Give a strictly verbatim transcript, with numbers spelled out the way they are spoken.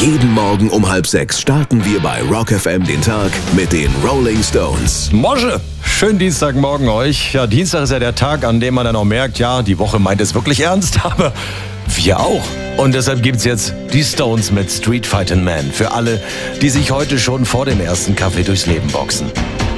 Jeden Morgen um halb sechs starten wir bei Rock F M den Tag mit den Rolling Stones. Mosche, schönen Dienstagmorgen euch. Ja, Dienstag ist ja der Tag, an dem man dann auch merkt, ja, die Woche meint es wirklich ernst, aber wir auch. Und deshalb gibt's jetzt die Stones mit Street Fightin' Man für alle, die sich heute schon vor dem ersten Kaffee durchs Leben boxen.